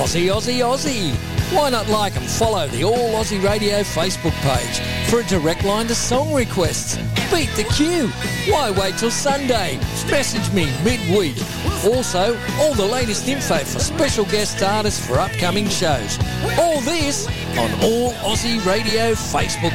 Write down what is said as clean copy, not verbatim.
Aussie, Aussie, Aussie. Why not like and follow the All Aussie Radio Facebook page for a direct line to song requests? Beat the queue. Why wait till Sunday? Message me midweek. Also, all the latest info for special guest artists for upcoming shows. All this on All Aussie Radio Facebook